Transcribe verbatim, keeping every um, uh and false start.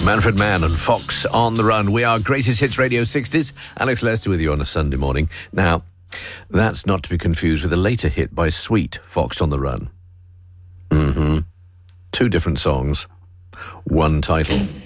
Manfred Mann and Fox on the Run. We are Greatest Hits Radio sixties. Alex Lester with you on a Sunday morning. Now, that's not to be confused with a later hit by Sweet, Fox on the Run. Mm-hmm. Two different songs, one title.